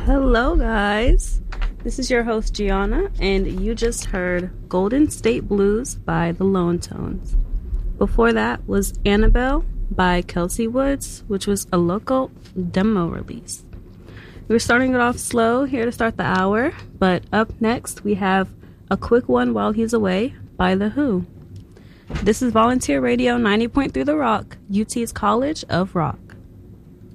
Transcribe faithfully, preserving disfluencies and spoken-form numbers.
Hello, guys. This is your host, Gianna, and you just heard Golden State Blues by the Lone Tones. Before that was Annabelle by Kelsey Woods, which was a local demo release. We're starting it off slow here to start the hour, but up next we have A Quick One While He's Away by The Who. This is Volunteer Radio ninety point three The Rock, U T's College of Rock.